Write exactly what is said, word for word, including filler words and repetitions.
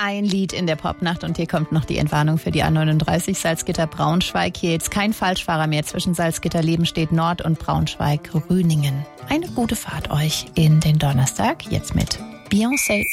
ein Lied in der Popnacht und hier kommt noch die Entwarnung für die A neununddreißig Salzgitter-Braunschweig. Hier jetzt kein Falschfahrer mehr. Zwischen Salzgitter-Lebenstedt Nord und Braunschweig-Rüningen. Eine gute Fahrt euch in den Donnerstag. Jetzt mit Beyoncé.